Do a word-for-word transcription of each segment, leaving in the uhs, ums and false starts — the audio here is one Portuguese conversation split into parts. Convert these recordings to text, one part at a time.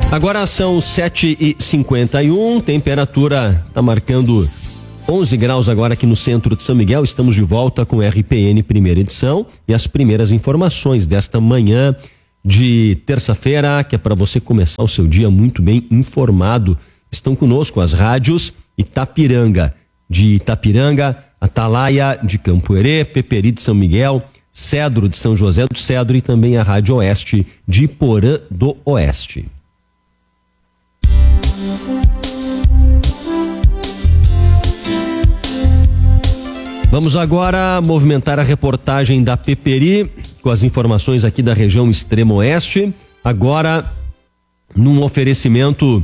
Agora são sete e cinquenta e um, temperatura está marcando onze graus agora aqui no centro de São Miguel. Estamos de volta com R P N primeira edição e as primeiras informações desta manhã de terça-feira, que é para você começar o seu dia muito bem informado. Estão conosco as rádios Itapiranga de Itapiranga, Atalaia de Campo Herê, Peperi de São Miguel, Cedro de São José do Cedro e também a Rádio Oeste de Iporã do Oeste. Vamos agora movimentar a reportagem da Peperi com as informações aqui da região extremo oeste. Agora, num oferecimento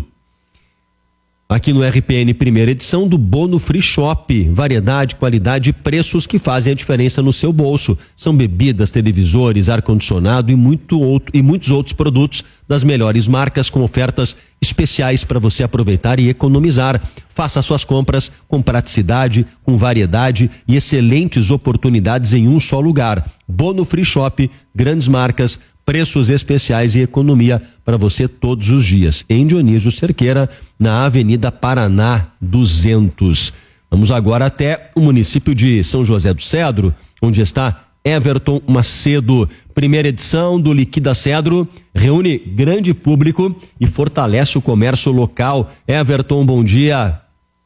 aqui no R P N primeira edição do Bono Free Shop. Variedade, qualidade e preços que fazem a diferença no seu bolso. São bebidas, televisores, ar-condicionado e, muito outro, e muitos outros produtos das melhores marcas com ofertas especiais para você aproveitar e economizar. Faça suas compras com praticidade, com variedade e excelentes oportunidades em um só lugar. Bono Free Shop, grandes marcas, preços especiais e economia para você todos os dias. Em Dionísio Cerqueira, na Avenida Paraná duzentos. Vamos agora até o município de São José do Cedro, onde está Everton Macedo. Primeira edição do Liquida Cedro reúne grande público e fortalece o comércio local. Everton, bom dia.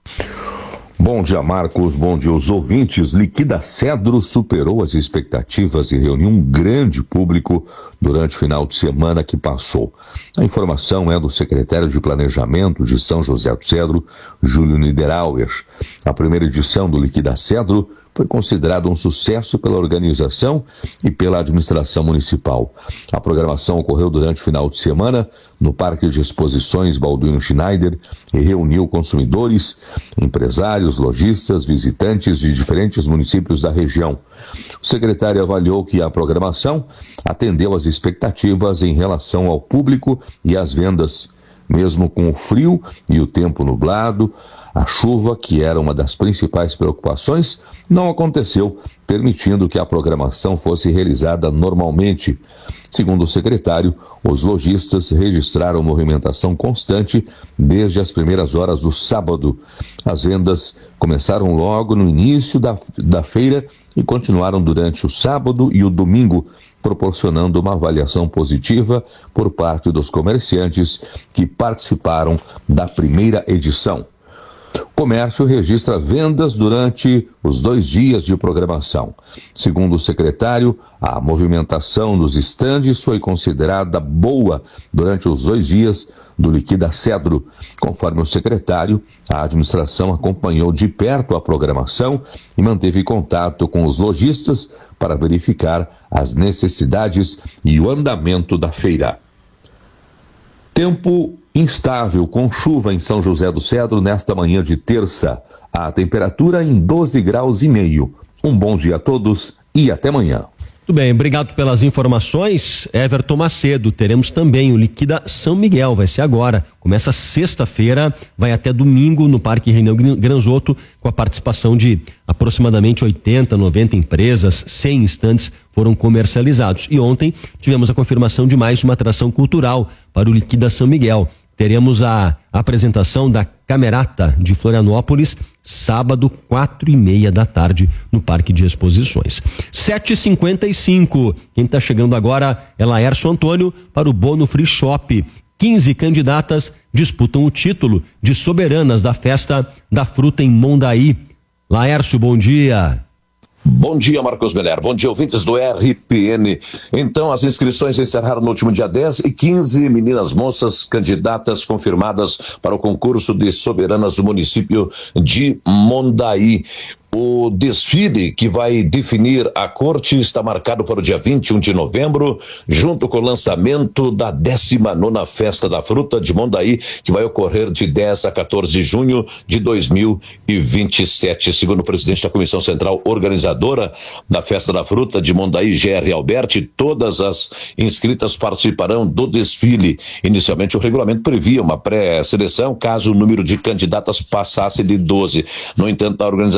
Bom dia, Marcos. Bom dia, os ouvintes. Liquida Cedro superou as expectativas e reuniu um grande público durante o final de semana que passou. A informação é do secretário de Planejamento de São José do Cedro, Júlio Niederauer. A primeira edição do Liquida Cedro foi considerado um sucesso pela organização e pela administração municipal. A programação ocorreu durante o final de semana no Parque de Exposições Balduino Schneider e reuniu consumidores, empresários, lojistas, visitantes de diferentes municípios da região. O secretário avaliou que a programação atendeu às expectativas em relação ao público e às vendas, mesmo com o frio e o tempo nublado. A chuva, que era uma das principais preocupações, não aconteceu, permitindo que a programação fosse realizada normalmente. Segundo o secretário, os lojistas registraram movimentação constante desde as primeiras horas do sábado. As vendas começaram logo no início da, da feira e continuaram durante o sábado e o domingo, proporcionando uma avaliação positiva por parte dos comerciantes que participaram da primeira edição. O comércio registra vendas durante os dois dias de programação. Segundo o secretário, a movimentação dos estandes foi considerada boa durante os dois dias do Liquida Cedro. Conforme o secretário, a administração acompanhou de perto a programação e manteve contato com os lojistas para verificar as necessidades e o andamento da feira. Tempo instável, com chuva em São José do Cedro nesta manhã de terça. A temperatura em doze graus e meio. Um bom dia a todos e até amanhã. Muito bem, obrigado pelas informações, Everton Macedo. Teremos também o Liquida São Miguel, vai ser agora. Começa sexta-feira, vai até domingo no Parque Reinão Granzotto, com a participação de aproximadamente oitenta, noventa empresas, cem estandes foram comercializados. E ontem tivemos a confirmação de mais uma atração cultural para o Liquida São Miguel. Teremos a apresentação da Camerata de Florianópolis, sábado, quatro e meia da tarde, no Parque de Exposições. sete e cinquenta e cinco. Quem está chegando agora é Laércio Antônio para o Bono Free Shop. quinze candidatas disputam o título de soberanas da Festa da Fruta em Mondaí. Laércio, bom dia. Bom dia, Marcos Meller. Bom dia, ouvintes do R P N. Então, as inscrições encerraram no último dia dez e quinze meninas moças candidatas confirmadas para o concurso de soberanas do município de Mondaí. O desfile que vai definir a corte está marcado para o dia vinte e um de novembro, junto com o lançamento da décima nona Festa da Fruta de Mondaí, que vai ocorrer de dez a quatorze de junho de dois mil e vinte e sete. Segundo o presidente da Comissão Central Organizadora da Festa da Fruta de Mondaí, G R Alberti, todas as inscritas participarão do desfile. Inicialmente, o regulamento previa uma pré-seleção caso o número de candidatas passasse de doze. No entanto, a organização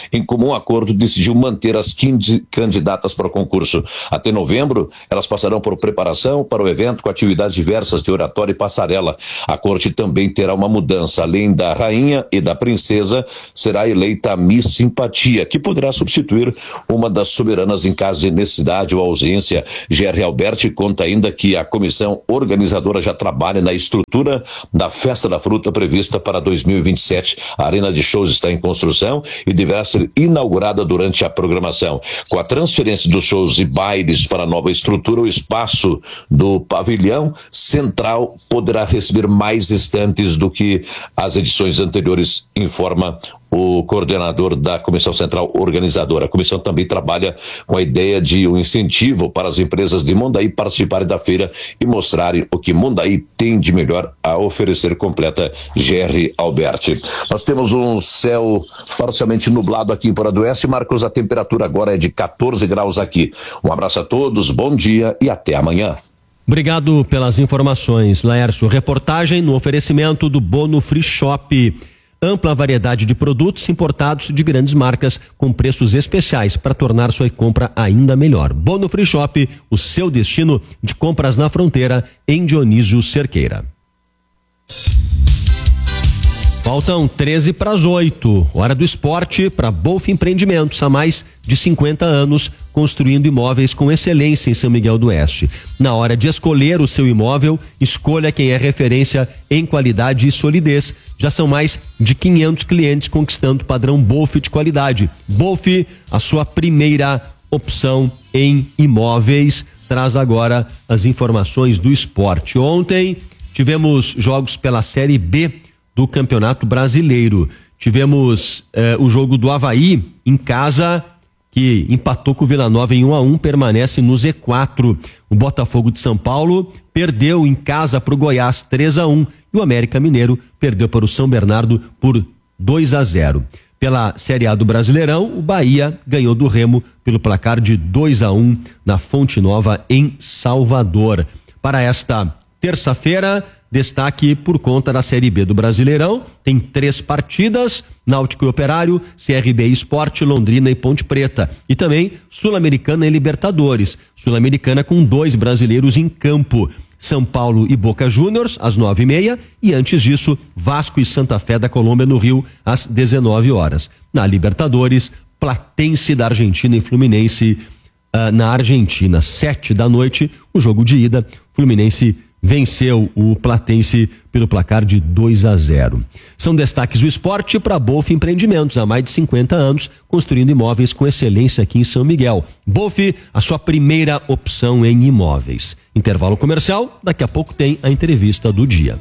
em comum acordo, decidiu manter as quinze candidatas para o concurso. Até novembro, elas passarão por preparação para o evento com atividades diversas de oratória e passarela. A corte também terá uma mudança. Além da rainha e da princesa, será eleita a Miss Simpatia, que poderá substituir uma das soberanas em caso de necessidade ou ausência. G R Alberti conta ainda que a comissão organizadora já trabalha na estrutura da Festa da Fruta prevista para dois mil e vinte e sete. A arena de shows está em construção e deverá ser inaugurada durante a programação. Com a transferência dos shows e bailes para a nova estrutura, o espaço do pavilhão central poderá receber mais estantes do que as edições anteriores, informa o coordenador da Comissão Central Organizadora. A comissão também trabalha com a ideia de um incentivo para as empresas de Mondaí participarem da feira e mostrarem o que Mondaí tem de melhor a oferecer, completa G R Alberti. Nós temos um céu parcialmente nublado aqui em Porã do Oeste. Marcos, a temperatura agora é de catorze graus aqui. Um abraço a todos, bom dia e até amanhã. Obrigado pelas informações, Laércio. Reportagem no oferecimento do Bono Free Shop. Ampla variedade de produtos importados de grandes marcas com preços especiais para tornar sua compra ainda melhor. Bono Free Shop, o seu destino de compras na fronteira, em Dionísio Cerqueira. Faltam treze para as oito. Hora do esporte para Bolf Empreendimentos, há mais de cinquenta anos, construindo imóveis com excelência em São Miguel do Oeste. Na hora de escolher o seu imóvel, escolha quem é referência em qualidade e solidez. Já são mais de quinhentos clientes conquistando o padrão Bolf de qualidade. Bolf, a sua primeira opção em imóveis. Traz agora as informações do esporte. Ontem tivemos jogos pela Série B do Campeonato Brasileiro. Tivemos eh, o jogo do Avaí em casa, que empatou com o Vila Nova em um a um, permanece no Z quatro. O Botafogo de São Paulo perdeu em casa para o Goiás três a um e o América Mineiro perdeu para o São Bernardo por dois a zero. Pela Série A do Brasileirão, o Bahia ganhou do Remo pelo placar de dois a um na Fonte Nova, em Salvador. Para esta terça-feira, destaque por conta da Série B do Brasileirão, tem três partidas: Náutico e Operário, C R B Esporte, Londrina e Ponte Preta. E também Sul-Americana e Libertadores. Sul-Americana com dois brasileiros em campo: São Paulo e Boca Juniors, às nove e meia, e antes disso, Vasco e Santa Fé da Colômbia no Rio, às dezenove horas. Na Libertadores, Platense da Argentina e Fluminense uh, na Argentina, sete da noite, o jogo de ida. Fluminense venceu o Platense pelo placar de dois a zero. São destaques do esporte para Bolf Empreendimentos, há mais de cinquenta anos, construindo imóveis com excelência aqui em São Miguel. Bolf, a sua primeira opção em imóveis. Intervalo comercial, daqui a pouco tem a entrevista do dia.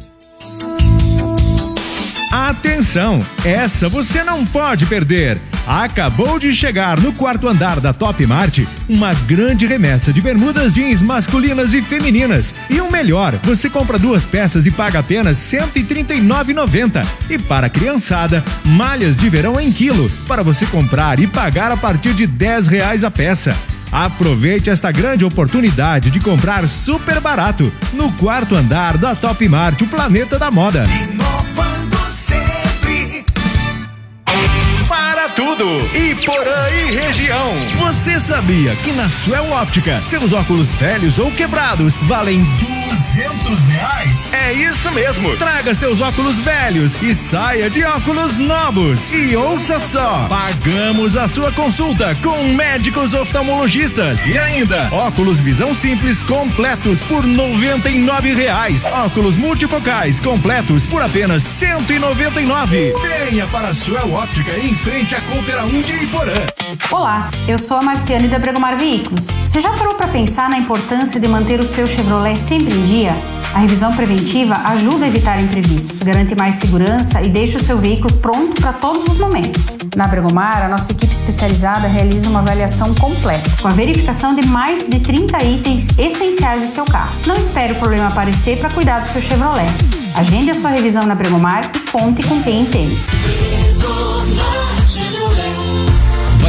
Atenção, essa você não pode perder. Acabou de chegar no quarto andar da Top Mart uma grande remessa de bermudas jeans masculinas e femininas. E o melhor, você compra duas peças e paga apenas cento e trinta e nove reais e noventa centavos. E para a criançada, malhas de verão em quilo, para você comprar e pagar a partir de dez reais a peça. Aproveite esta grande oportunidade de comprar super barato no quarto andar da Top Mart, o planeta da moda. Inovando sempre. Para tudo, Iporã e região. Você sabia que na Suel Óptica seus óculos velhos ou quebrados valem duzentos reais? É isso mesmo. Traga seus óculos velhos e saia de óculos novos. E ouça só, pagamos a sua consulta com médicos oftalmologistas. E ainda, óculos visão simples completos por noventa e nove reais. Óculos multifocais completos por apenas cento e noventa e nove. Venha para a Suel Óptica em frente à Coopera um de Iporã. Olá, eu sou a Marciane da Bregomar Veículos. Você já parou para pensar na importância de manter o seu Chevrolet sempre em dia? A revisão preventiva ajuda a evitar imprevistos, garante mais segurança e deixa o seu veículo pronto para todos os momentos. Na Bregomar, a nossa equipe especializada realiza uma avaliação completa, com a verificação de mais de trinta itens essenciais do seu carro. Não espere o problema aparecer para cuidar do seu Chevrolet. Agende a sua revisão na Bregomar e conte com quem entende. Vai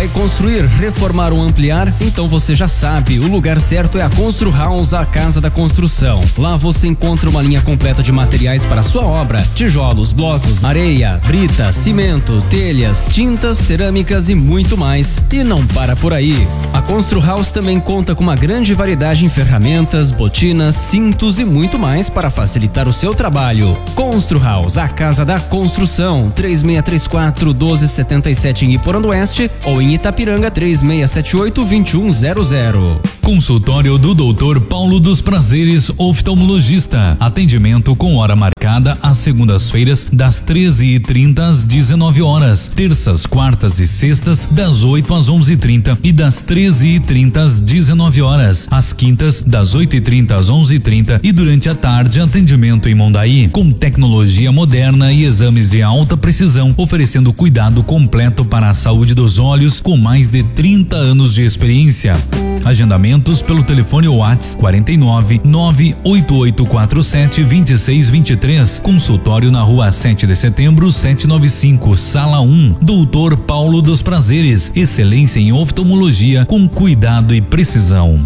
Vai construir, reformar ou ampliar? Então você já sabe, o lugar certo é a Constru House, a casa da construção. Lá você encontra uma linha completa de materiais para a sua obra: tijolos, blocos, areia, brita, cimento, telhas, tintas, cerâmicas e muito mais. E não para por aí. A Constru House também conta com uma grande variedade em ferramentas, botinas, cintos e muito mais para facilitar o seu trabalho. Constru House, a casa da construção. três seis três quatro, um dois sete sete em Iporã-do-Oeste ou em Itapiranga três seis sete oito, dois um zero zero. Consultório do doutor Paulo dos Prazeres, oftalmologista. Atendimento com hora marcada às segundas-feiras, das treze e trinta às dezenove horas. Terças, quartas e sextas, das oito às onze e trinta e das treze e trinta às dezenove horas. Às quintas, das oito e trinta às onze e trinta e durante a tarde, atendimento em Mondaí, com tecnologia moderna e exames de alta precisão, oferecendo cuidado completo para a saúde dos olhos, com mais de trinta anos de experiência. Agendamentos pelo telefone WhatsApp quarenta e nove, nove oito oito quatro sete, dois seis dois três. Consultório na rua sete de setembro, setecentos e noventa e cinco, sala um. doutor Paulo dos Prazeres. Excelência em oftalmologia com cuidado e precisão.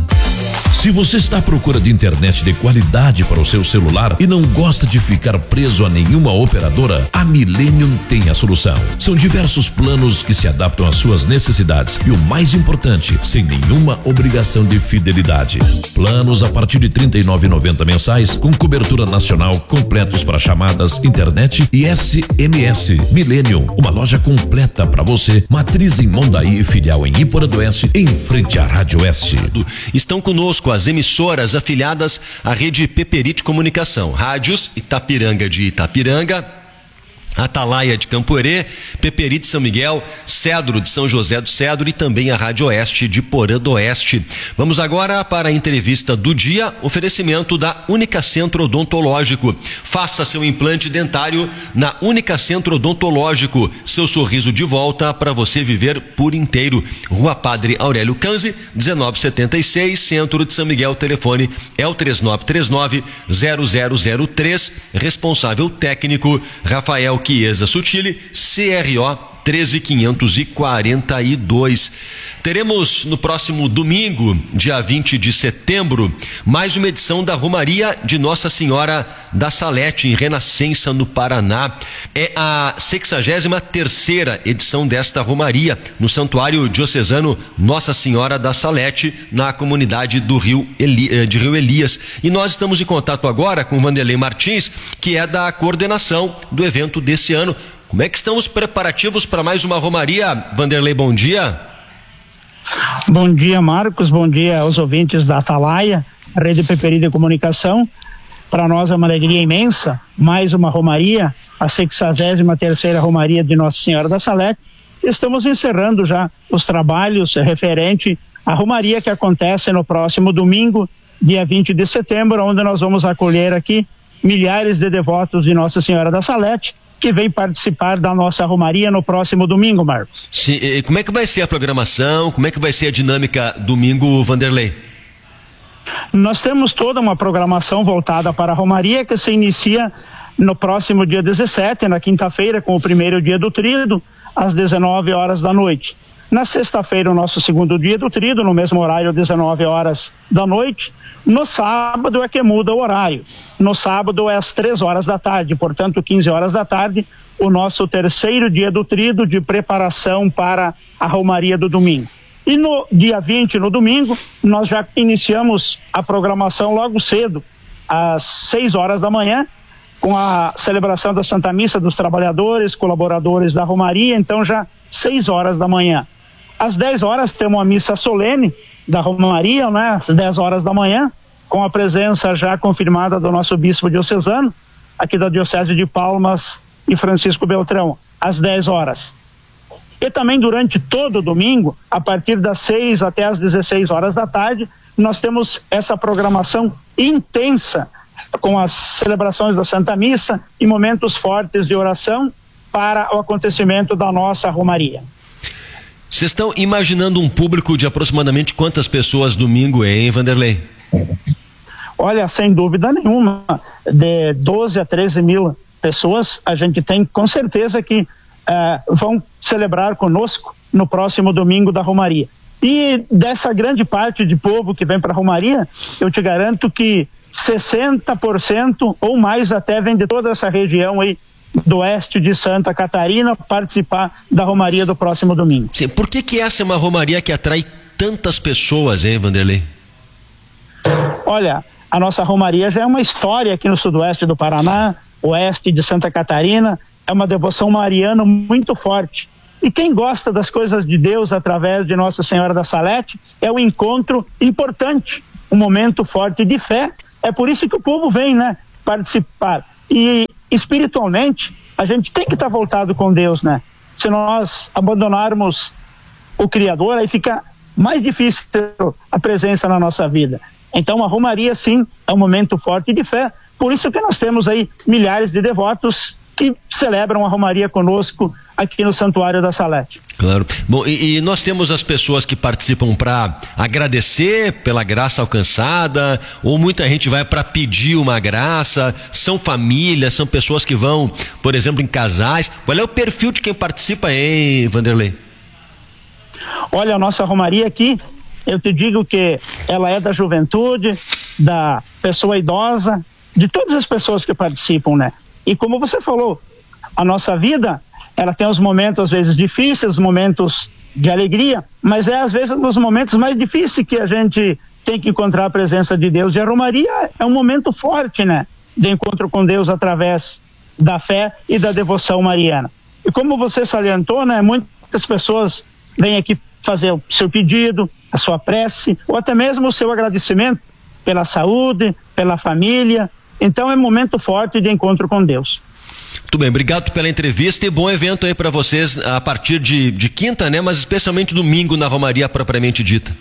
Se você está à procura de internet de qualidade para o seu celular e não gosta de ficar preso a nenhuma operadora, a Millennium tem a solução. São diversos planos que se adaptam às suas necessidades e o mais importante, sem nenhuma obrigação de fidelidade. Planos a partir de trinta e nove reais e noventa centavos mensais, com cobertura nacional, completos para chamadas, internet e S M S. Millennium, uma loja completa para você, matriz em Mondaí, filial em Iporã-do-Oeste, em frente à Rádio Oeste. Estão conosco as emissoras afiliadas à rede Peperite Comunicação, rádios Itapiranga de Itapiranga, Atalaia de Camporê, Peperite São Miguel, Cedro de São José do Cedro e também a Rádio Oeste de Porã-do-Oeste. Vamos agora para a entrevista do dia, oferecimento da Única Centro Odontológico. Faça seu implante dentário na Única Centro Odontológico. Seu sorriso de volta para você viver por inteiro. Rua Padre Aurélio Canzi, dezenove setenta e seis, Centro de São Miguel. Telefone é o três nove três nove, zero zero zero três. Responsável técnico Rafael Chiesa Sutili, C R O treze mil quinhentos e quarenta e dois. Teremos no próximo domingo, dia vinte de setembro, mais uma edição da Romaria de Nossa Senhora da Salete, em Renascença, no Paraná. É a sexagésima terceira edição desta Romaria, no Santuário Diocesano Nossa Senhora da Salete, na comunidade do Rio Eli, de Rio Elias. E nós estamos em contato agora com Vanderlei Martins, que é da coordenação do evento desse ano. Como é que estão os preparativos para mais uma Romaria? Vanderlei, bom dia. Bom dia, Marcos, bom dia aos ouvintes da Atalaia, Rede Peperite de Comunicação. Para nós é uma alegria imensa, mais uma Romaria, a sexagésima terceira Romaria de Nossa Senhora da Salete. Estamos encerrando já os trabalhos referente à Romaria que acontece no próximo domingo, dia vinte de setembro, onde nós vamos acolher aqui milhares de devotos de Nossa Senhora da Salete, que vem participar da nossa Romaria no próximo domingo, Marcos. Sim, e como é que vai ser a programação? Como é que vai ser a dinâmica domingo, Vanderlei? Nós temos toda uma programação voltada para a Romaria, que se inicia no próximo dia dezessete, na quinta-feira, com o primeiro dia do Tríduo, às dezenove horas da noite. Na sexta-feira, o nosso segundo dia do Tríduo, no mesmo horário, dezenove horas da noite. No sábado é que muda o horário. No sábado é às três horas da tarde, portanto, quinze horas da tarde, o nosso terceiro dia do Tríduo de preparação para a Romaria do domingo. E no dia vinte, no domingo, nós já iniciamos a programação logo cedo, às seis horas da manhã, com a celebração da Santa Missa dos Trabalhadores, colaboradores da Romaria, então já seis horas da manhã. Às dez horas temos a missa solene da Romaria, né? Às dez horas da manhã, com a presença já confirmada do nosso bispo diocesano, aqui da Diocese de Palmas e Francisco Beltrão, às dez horas. E também durante todo o domingo, a partir das seis até as dezesseis horas da tarde, nós temos essa programação intensa, com as celebrações da Santa Missa e momentos fortes de oração para o acontecimento da nossa Romaria. Vocês estão imaginando um público de aproximadamente quantas pessoas domingo, hein, Vanderlei? Olha, sem dúvida nenhuma, de doze a treze mil pessoas, a gente tem com certeza que eh, vão celebrar conosco no próximo domingo da Romaria. E dessa grande parte de povo que vem para a Romaria, eu te garanto que sessenta por cento ou mais até vem de toda essa região aí do oeste de Santa Catarina participar da Romaria do próximo domingo. Sim, por que que essa é uma Romaria que atrai tantas pessoas, hein, Vanderlei? Olha, a nossa Romaria já é uma história aqui no sudoeste do Paraná, oeste de Santa Catarina, é uma devoção mariana muito forte. E quem gosta das coisas de Deus através de Nossa Senhora da Salete, é um encontro importante, um momento forte de fé. É por isso que o povo vem, né, participar. E espiritualmente, a gente tem que estar voltado com Deus, né? Se nós abandonarmos o Criador, aí fica mais difícil a presença na nossa vida. Então a Romaria, sim, é um momento forte de fé. Por isso que nós temos aí milhares de devotos que celebram a Romaria conosco aqui no Santuário da Salete. Claro. Bom, e, e nós temos as pessoas que participam para agradecer pela graça alcançada, ou muita gente vai para pedir uma graça, são famílias, são pessoas que vão, por exemplo, em casais. Qual é o perfil de quem participa, hein, Vanderlei? Olha, a nossa Romaria aqui, eu te digo que ela é da juventude, da pessoa idosa, de todas as pessoas que participam, né? E como você falou, a nossa vida, ela tem os momentos às vezes difíceis, os momentos de alegria, mas é às vezes nos momentos mais difíceis que a gente tem que encontrar a presença de Deus. E a Romaria é um momento forte, né, de encontro com Deus através da fé e da devoção mariana. E como você salientou, né, muitas pessoas vêm aqui fazer o seu pedido, a sua prece, ou até mesmo o seu agradecimento pela saúde, pela família. Então é um momento forte de encontro com Deus. Muito bem, obrigado pela entrevista e bom evento aí para vocês a partir de, de quinta, né? Mas especialmente domingo na Romaria propriamente dita.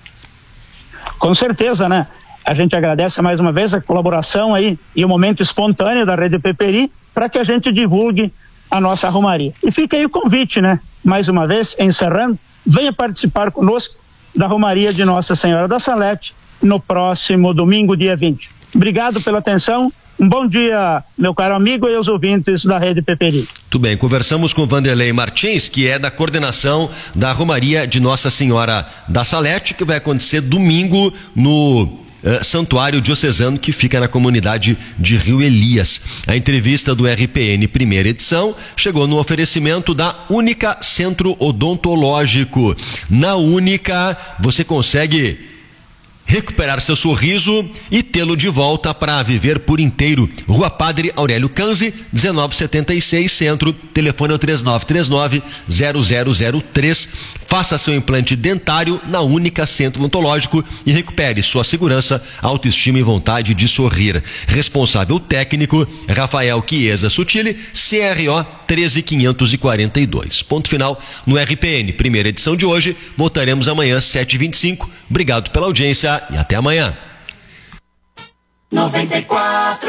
Com certeza, né? A gente agradece mais uma vez a colaboração aí e o momento espontâneo da Rede Peperi para que a gente divulgue a nossa Romaria. E fica aí o convite, né? Mais uma vez, encerrando, venha participar conosco da Romaria de Nossa Senhora da Salete no próximo domingo, dia vinte. Obrigado pela atenção. Um bom dia, meu caro amigo, e aos ouvintes da Rede Peperi. Tudo bem, conversamos com Vanderlei Martins, que é da coordenação da Romaria de Nossa Senhora da Salete, que vai acontecer domingo no uh, Santuário Diocesano, que fica na comunidade de Rio Elias. A entrevista do R P N primeira edição chegou no oferecimento da Única Centro Odontológico. Na Única, você consegue recuperar seu sorriso e tê-lo de volta para viver por inteiro. Rua Padre Aurélio Canzi, dezenove setenta e seis, Centro. Telefone é o três nove três nove, zero zero zero três. Faça seu implante dentário na Única Centro Odontológico e recupere sua segurança, autoestima e vontade de sorrir. Responsável técnico, Rafael Chiesa Sutili, C R O treze quinhentos e quarenta e dois. Ponto final no R P N. Primeira edição de hoje. Voltaremos amanhã, sete e vinte e cinco. Obrigado pela audiência e até amanhã. noventa e quatro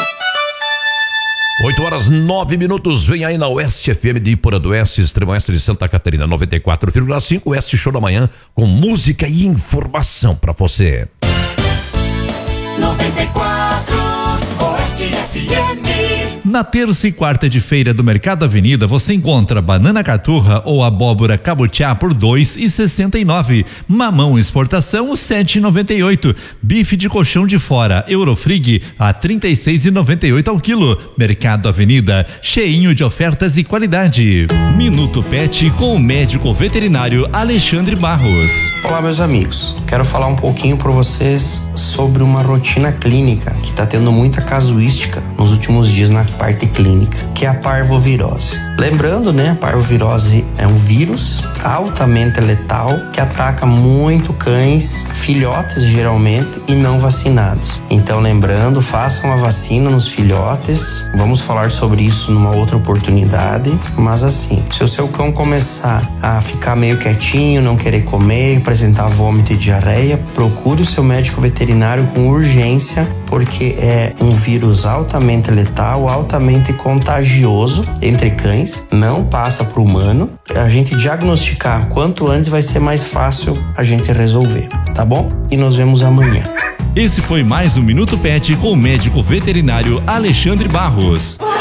oito horas nove minutos, vem aí na Oeste F M de Iporã do Oeste, Extremo Oeste de Santa Catarina, noventa e quatro vírgula cinco, Oeste Show da Manhã, com música e informação pra você. noventa e quatro Oeste F M. Na terça e quarta de feira do Mercado Avenida você encontra banana caturra ou abóbora cabutiá por dois e sessenta e nove, mamão exportação sete e noventa e oito, bife de colchão de fora Eurofrig a trinta e seis e noventa e oito ao quilo. Mercado Avenida, cheinho de ofertas e qualidade. Minuto Pet com o médico veterinário Alexandre Barros. Olá, meus amigos, quero falar um pouquinho para vocês sobre uma rotina clínica que está tendo muita casuística nos últimos dias na parte clínica, que é a parvovirose. Lembrando, né, a parvovirose é um vírus altamente letal que ataca muito cães, filhotes geralmente, e não vacinados. Então, lembrando, façam a vacina nos filhotes. Vamos falar sobre isso numa outra oportunidade, mas assim, se o seu cão começar a ficar meio quietinho, não querer comer, apresentar vômito e diarreia, procure o seu médico veterinário com urgência, porque é um vírus altamente letal, altamente contagioso entre cães, não passa para o humano. A gente diagnosticar quanto antes vai ser mais fácil a gente resolver, tá bom? E nos vemos amanhã. Esse foi mais um Minuto Pet com o médico veterinário Alexandre Barros.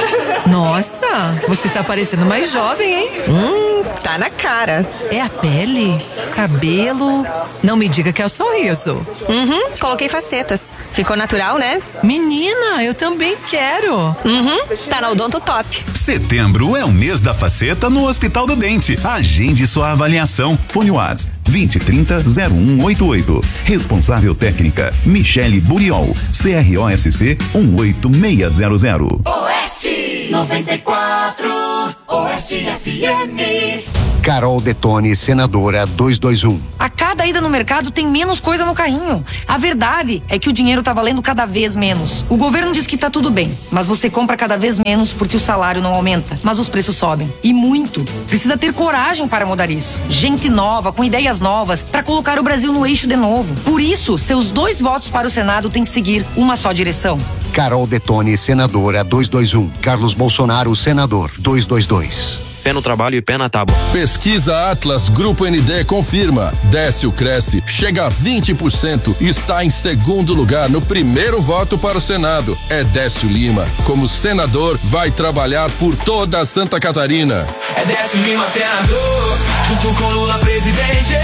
Nossa, você tá parecendo mais jovem, hein? Hum, tá na cara. É a pele, cabelo. Não me diga que é o sorriso. Uhum, coloquei facetas. Ficou natural, né? Menina, eu também quero. Uhum, tá na Odonto Top. Setembro é o mês da faceta no Hospital do Dente. Agende sua avaliação. Fone Whats vinte trinta zero um oito oito. Responsável técnica Michele Buriol. C R O S C um oito seis zero zero. Oeste noventa e quatro, Oeste F M. Carol Detone, senadora duzentos e vinte e um. A cada ida no mercado tem menos coisa no carrinho. A verdade é que o dinheiro tá valendo cada vez menos. O governo diz que tá tudo bem, mas você compra cada vez menos porque o salário não aumenta, mas os preços sobem. E muito. Precisa ter coragem para mudar isso. Gente nova, com ideias novas, para colocar o Brasil no eixo de novo. Por isso, seus dois votos para o Senado têm que seguir uma só direção. Carol Detone, senadora duzentos e vinte e um. Carlos Bolsonaro, senador duzentos e vinte e dois. Fé no trabalho e pé na tábua. Pesquisa Atlas Grupo N D confirma. Décio cresce, chega a vinte por cento e está em segundo lugar no primeiro voto para o Senado. É Décio Lima. Como senador, vai trabalhar por toda a Santa Catarina. É Décio Lima, senador, junto com Lula, presidente.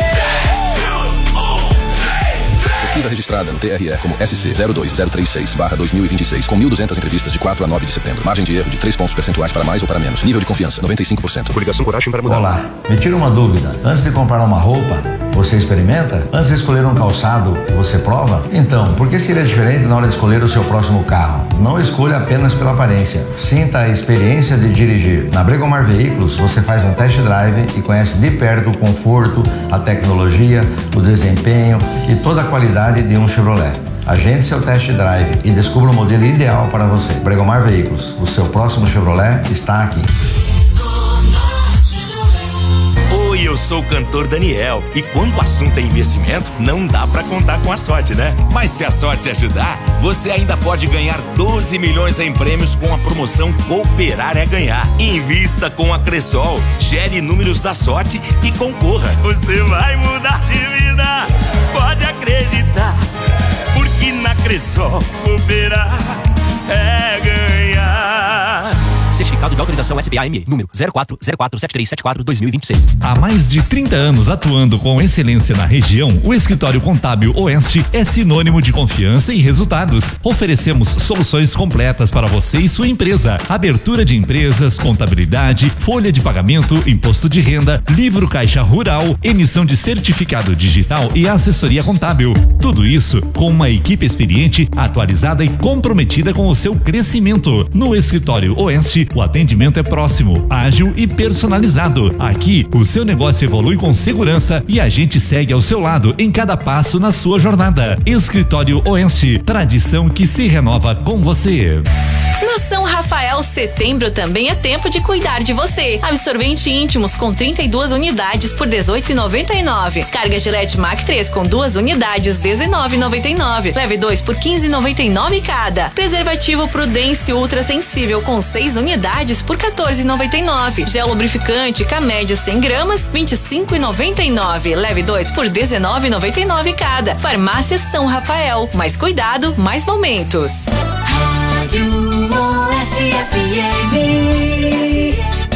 Pesquisa registrada no T R E como S C zero dois zero três seis barra dois mil e vinte e seis, com mil e duzentas entrevistas de quatro a nove de setembro. Margem de erro de três pontos percentuais para mais ou para menos. Nível de confiança noventa e cinco por cento. Coligação Coragem para mudar. Olá, me tira uma dúvida. Antes de comprar uma roupa, você experimenta? Antes de escolher um calçado, você prova? Então, por que seria diferente na hora de escolher o seu próximo carro? Não escolha apenas pela aparência. Sinta a experiência de dirigir. Na Bregomar Veículos, você faz um test drive e conhece de perto o conforto, a tecnologia, o desempenho e toda a qualidade de um Chevrolet. Agende seu test drive e descubra o modelo ideal para você. Bregomar Veículos, o seu próximo Chevrolet está aqui. Oi, eu sou o cantor Daniel e quando o assunto é investimento, não dá pra contar com a sorte, né? Mas se a sorte ajudar, você ainda pode ganhar doze milhões em prêmios com a promoção Cooperar é Ganhar. Invista com a Cressol, gere números da sorte e concorra. Você vai mudar de vida, pode acreditar, porque na Cressol cooperar é ganhar. Certificado de autorização S B A M E, número zero quatro zero quatro sete três sete quatro dois mil e vinte e seis. Há mais de trinta anos atuando com excelência na região, o Escritório Contábil Oeste é sinônimo de confiança e resultados. Oferecemos soluções completas para você e sua empresa. Abertura de empresas, contabilidade, folha de pagamento, imposto de renda, livro caixa rural, emissão de certificado digital e assessoria contábil. Tudo isso com uma equipe experiente, atualizada e comprometida com o seu crescimento. No Escritório Oeste, o atendimento é próximo, ágil e personalizado. Aqui, o seu negócio evolui com segurança e a gente segue ao seu lado em cada passo na sua jornada. Escritório Oeste, tradição que se renova com você. No São Rafael, setembro também é tempo de cuidar de você. Absorvente íntimos com trinta e duas unidades por dezoito reais e noventa e nove centavos. Carga Gillette Mac três com duas unidades, dezenove reais e noventa e nove centavos. Leve dois por quinze reais e noventa e nove centavos cada. Preservativo Prudência Ultra Sensível com seis unidades por quatorze reais e noventa e nove centavos. Gel lubrificante Camédia cem gramas, vinte e cinco reais e noventa e nove centavos. Leve dois por dezenove reais e noventa e nove centavos cada. Farmácia São Rafael. Mais cuidado, mais momentos. Rádio Oeste F M.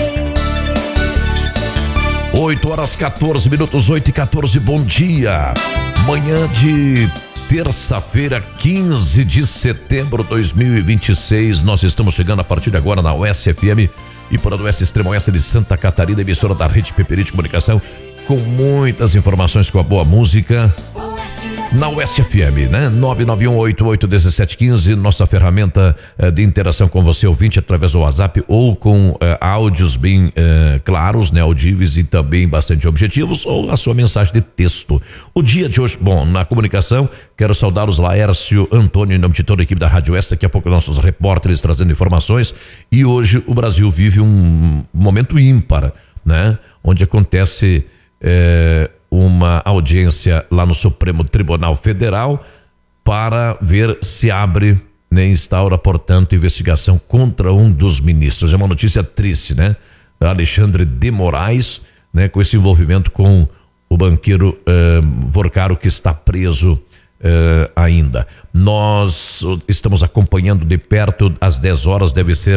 oito horas quatorze minutos, oito e quatorze, bom dia. Manhã de terça-feira, quinze de setembro de dois mil e vinte e seis. Nós estamos chegando a partir de agora na Oeste F M e por Oeste Extremo Oeste de Santa Catarina, emissora da Rede Peperi de Comunicação, com muitas informações, com a boa música. Na Oeste F M, né? nove nove um oito oito um sete um cinco, nossa ferramenta eh, de interação com você, ouvinte, através do WhatsApp ou com eh, áudios bem eh, claros, né? Audíveis e também bastante objetivos, ou a sua mensagem de texto. O dia de hoje, bom, na comunicação, quero saudar os Laércio, Antônio, em nome de toda a equipe da Rádio Oeste, daqui a pouco nossos repórteres trazendo informações, e hoje o Brasil vive um momento ímpar, né? Onde acontece eh, uma audiência lá no Supremo Tribunal Federal para ver se abre, né, instaura, portanto, investigação contra um dos ministros. É uma notícia triste, né? Alexandre de Moraes, né, com esse envolvimento com o banqueiro eh, Vorcaro, que está preso eh, ainda. Nós estamos acompanhando de perto, às dez horas deve ser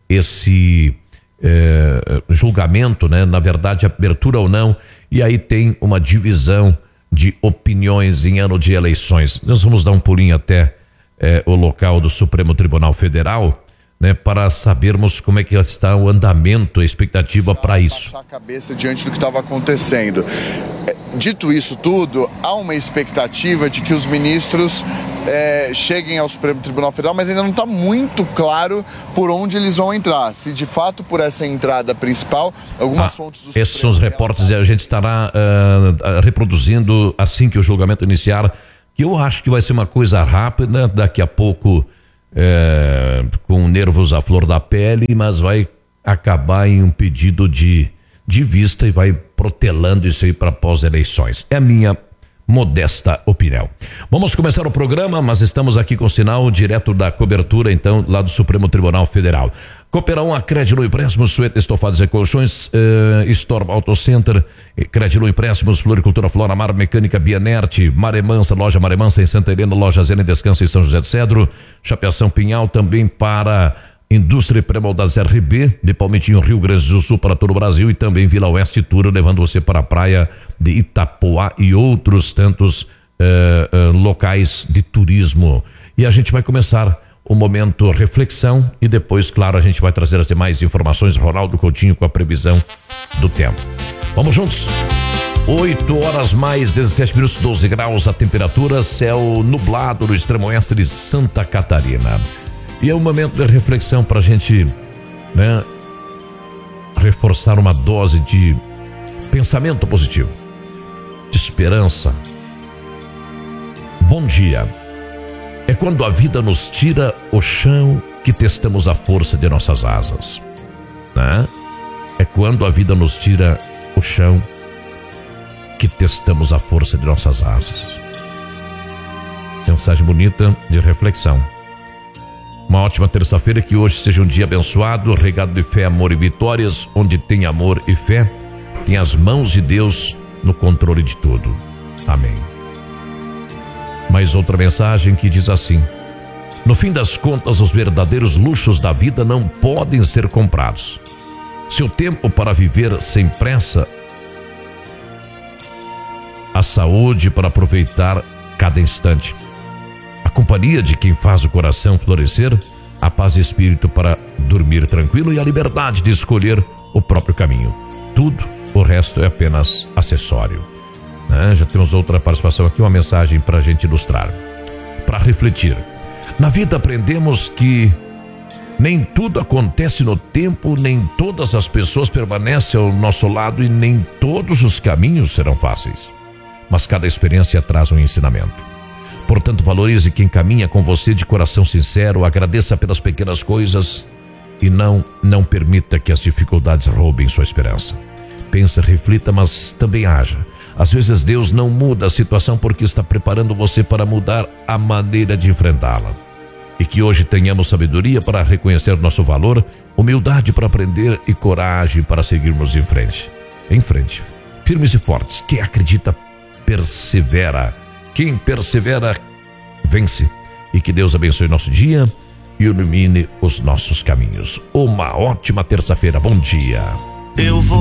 esse é, julgamento, né? Na verdade, abertura ou não, e aí tem uma divisão de opiniões em ano de eleições. Nós vamos dar um pulinho até é, o local do Supremo Tribunal Federal, né, para sabermos como é que está o andamento, a expectativa para isso. A cabeça diante do que estava acontecendo. Dito isso tudo, há uma expectativa de que os ministros é, cheguem ao Supremo Tribunal Federal, mas ainda não está muito claro por onde eles vão entrar. Se de fato por essa entrada principal, algumas ah, fontes do esses são os repórteres e a gente estará uh, reproduzindo assim que o julgamento iniciar, que eu acho que vai ser uma coisa rápida, daqui a pouco é, com nervos à flor da pele, mas vai acabar em um pedido de, de vista e vai protelando isso aí para pós-eleições. É a minha modesta opinião. Vamos começar o programa, mas estamos aqui com o sinal direto da cobertura, então, lá do Supremo Tribunal Federal. Cooperão, a Crédito Empréstimos, Sueta, Estofados e Colchões, uh, Storm Auto Center, Crédito Empréstimos, Floricultura Flora Mar, Mecânica Bianerte, Maremansa, Loja Maremansa em Santa Helena, Loja Zena e Descanso em São José de Cedro, Chapeação Pinhal, também para Indústria Premoldas R B, de Palmitinho, Rio Grande do Sul, para todo o Brasil, e também Vila Oeste Tour, levando você para a praia de Itapoá e outros tantos uh, uh, locais de turismo. E a gente vai começar o momento reflexão e depois, claro, a gente vai trazer as demais informações. Ronaldo Coutinho com a previsão do tempo. Vamos juntos? oito horas mais dezessete minutos, doze graus a temperatura, céu nublado no extremo oeste de Santa Catarina. E é um momento de reflexão para a gente, né, reforçar uma dose de pensamento positivo, de esperança. Bom dia. É quando a vida nos tira o chão que testamos a força de nossas asas, né? É quando a vida nos tira o chão que testamos a força de nossas asas. Mensagem bonita de reflexão. Uma ótima terça-feira, que hoje seja um dia abençoado, regado de fé, amor e vitórias. Onde tem amor e fé, tem as mãos de Deus no controle de tudo. Amém. Mais outra mensagem que diz assim: no fim das contas, os verdadeiros luxos da vida não podem ser comprados. Seu tempo para viver sem pressa, a saúde para aproveitar cada instante, a companhia de quem faz o coração florescer, a paz de espírito para dormir tranquilo e a liberdade de escolher o próprio caminho. Tudo, o resto é apenas acessório. Ah, já temos outra participação aqui, uma mensagem para a gente ilustrar, para refletir. Na vida aprendemos que nem tudo acontece no tempo, nem todas as pessoas permanecem ao nosso lado e nem todos os caminhos serão fáceis. Mas cada experiência traz um ensinamento. Portanto, valorize quem caminha com você de coração sincero, agradeça pelas pequenas coisas e não, não permita que as dificuldades roubem sua esperança. Pense, reflita, mas também haja. Às vezes Deus não muda a situação porque está preparando você para mudar a maneira de enfrentá-la. E que hoje tenhamos sabedoria para reconhecer nosso valor, humildade para aprender e coragem para seguirmos em frente. Em frente. Firmes e fortes. Quem acredita, persevera. Quem persevera, vence. E que Deus abençoe nosso dia e ilumine os nossos caminhos. Uma ótima terça-feira. Bom dia. Eu vou